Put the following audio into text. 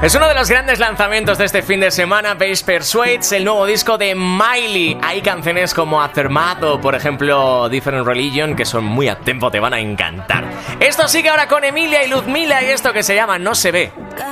Es uno de los grandes lanzamientos de este fin de semana, Bass Persuades, el nuevo disco de Miley. Hay canciones como Aftermath o, por ejemplo, Different Religion, que son muy a tempo, te van a encantar. Esto sigue ahora con Emilia y Ludmilla y esto que se llama No se ve.